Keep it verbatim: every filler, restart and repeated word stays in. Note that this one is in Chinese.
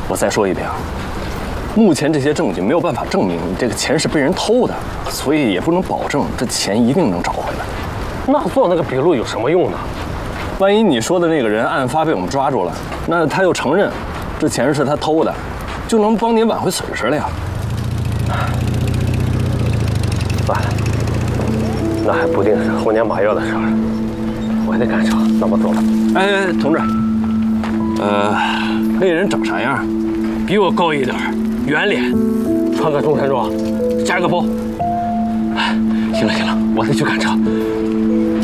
我再说一遍啊，目前这些证据没有办法证明你这个钱是被人偷的，所以也不能保证这钱一定能找回来。 那做那个笔录有什么用呢？ 万一你说的那个人案发被我们抓住了，那他又承认这钱是他偷的，就能帮你挽回损失了呀。 算了，那还不定是猴年马月的事儿，我还得赶车，那我走了。 哎，同志，呃，那人长啥样？ 比我高一点，圆脸，穿个中山装，夹个包。哎，行了行了，我得去赶车，